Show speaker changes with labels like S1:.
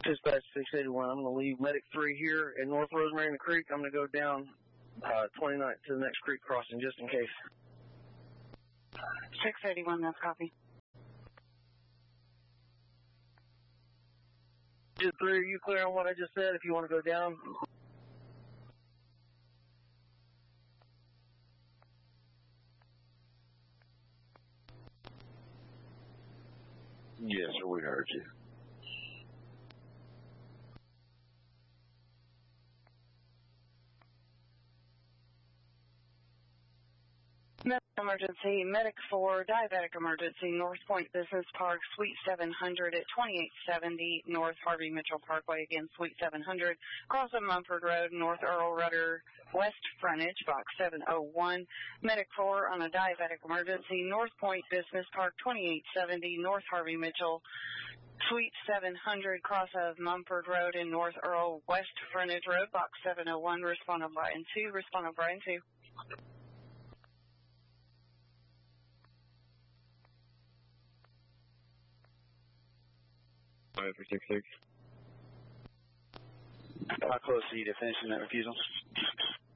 S1: Dispatch 681, I'm going to leave Medic 3 here in North Rosemary Creek. I'm going to go down 29th to the next creek crossing just in case.
S2: 681, that's copy.
S1: Just 3, are you clear on what I just said if you want to go down?
S3: Yes, sir, we heard you.
S2: Emergency, Medic 4, diabetic emergency, North Point Business Park, Suite 700 at 2870 North Harvey Mitchell Parkway, again, Suite 700, across of Mumford Road, North Earl Rudder, West Frontage, Box 701. Medic 4 on a diabetic emergency, North Point Business Park, 2870 North Harvey Mitchell, Suite 700, cross of Mumford Road in North Earl, West Frontage Road, Box 701, respond on Brian 2, respond on Brian 2.
S4: 5 close to you to finishing that refusal.